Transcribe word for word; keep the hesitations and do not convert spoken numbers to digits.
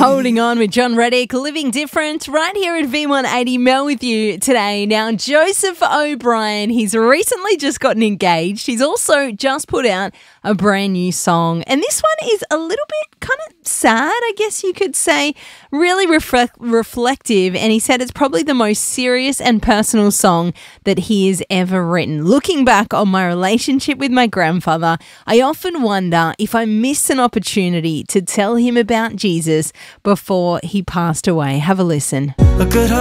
Holding On with John Reddick, Living Different, right here at V one eighty. Mel with you today. Now, Joseph O'Brien, he's recently just gotten engaged. He's also just put out a brand new song. And this one is a little bit kind of sad, I guess you could say, really reflect- reflective. And he said it's probably the most serious and personal song that he has ever written. Looking back on my relationship with my grandfather, I often wonder if I missed an opportunity to tell him about Jesus before he passed away. Have a listen. A good